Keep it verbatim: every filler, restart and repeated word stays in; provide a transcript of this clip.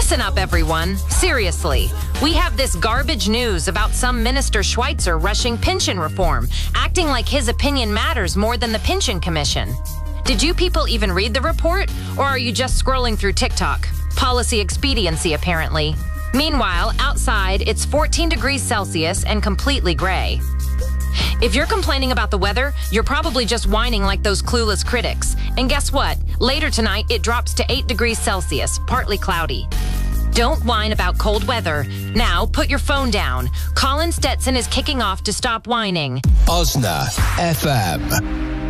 Listen up, everyone. Seriously. We have this garbage news about some Minister Schweitzer rushing pension reform, acting like his opinion matters more than the Pension Commission. Did you people even read the report, or are you just scrolling through TikTok? Policy expediency, apparently. Meanwhile, outside, it's fourteen degrees Celsius and completely gray. If you're complaining about the weather, you're probably just whining like those clueless critics. And guess what? Later tonight, it drops to eight degrees Celsius, partly cloudy. Don't whine about cold weather. Now, put your phone down. Colin Stetson is kicking off to stop whining. Osna F M.